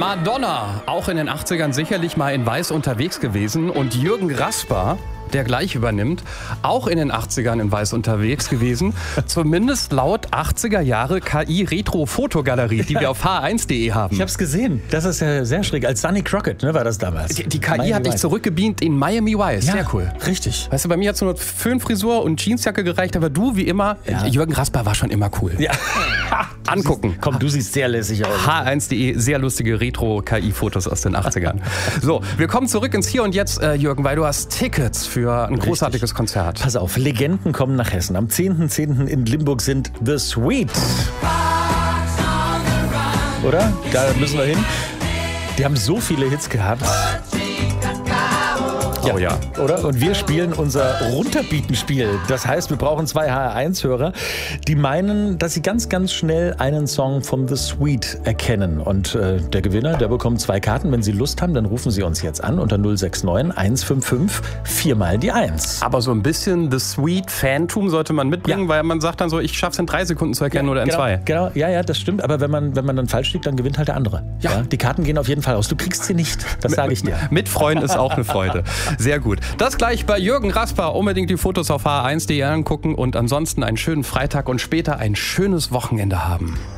Madonna, auch in den 80ern sicherlich mal in Weiß unterwegs gewesen. Und Jürgen Rasper, der gleich übernimmt, auch in den 80ern in Weiß unterwegs gewesen. Zumindest laut 80er Jahre KI-Retro-Fotogalerie, die wir auf h1.de haben. Ich hab's gesehen. Das ist ja sehr schräg. Als Sonny Crockett, ne, war das damals. Die KI hat dich zurückgebeamt in Miami Vice. Ja, sehr cool. Richtig. Weißt du, bei mir hat es nur Föhnfrisur und Jeansjacke gereicht, aber du, wie immer, Jürgen Rasper war schon immer cool. Ja. Angucken. Du siehst sehr lässig aus. h1.de, sehr lustige Retro-KI-Fotos aus den 80ern. So, wir kommen zurück ins Hier und Jetzt, Jürgen, weil du hast Tickets für ein großartiges Konzert. Pass auf, Legenden kommen nach Hessen. Am 10.10. in Limburg sind The Sweet. Oder? Da müssen wir hin. Die haben so viele Hits gehabt. Oh ja. Oder? Und wir spielen unser Runterbieten-Spiel. Das heißt, wir brauchen 2 HR1-Hörer, die meinen, dass sie ganz, ganz schnell einen Song von The Sweet erkennen. Und der Gewinner, der bekommt 2 Karten. Wenn Sie Lust haben, dann rufen Sie uns jetzt an unter 069 155 4 mal die 1. Aber so ein bisschen The Sweet-Fantum sollte man mitbringen, weil man sagt dann so, ich schaff's in 3 Sekunden zu erkennen oder in 2. Genau, ja, das stimmt. Aber wenn man dann falsch liegt, dann gewinnt halt der andere. Ja. Die Karten gehen auf jeden Fall aus. Du kriegst sie nicht. Das sage ich dir. Mit Freunden ist auch eine Freude. Sehr gut. Das gleich bei Jürgen Rasper. Unbedingt die Fotos auf h1.de angucken und ansonsten einen schönen Freitag und später ein schönes Wochenende haben.